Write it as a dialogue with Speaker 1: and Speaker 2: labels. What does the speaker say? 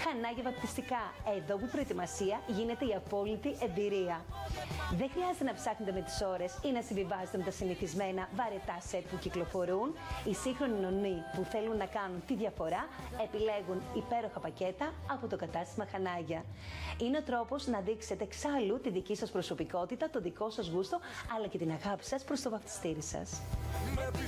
Speaker 1: Μαχανάγια βαπτιστικά. Εδώ που η προετοιμασία γίνεται η απόλυτη εμπειρία. Δεν χρειάζεται να ψάχνετε με τις ώρες ή να συμβιβάζετε με τα συνηθισμένα βαρετά σετ που κυκλοφορούν. Οι σύγχρονοι νονοί που θέλουν να κάνουν τη διαφορά επιλέγουν υπέροχα πακέτα από το κατάστημα Μαχανάγια. Είναι ο τρόπος να δείξετε εξάλλου τη δική σας προσωπικότητα, το δικό σας γούστο, αλλά και την αγάπη σας προς το βαφτιστήρι σας.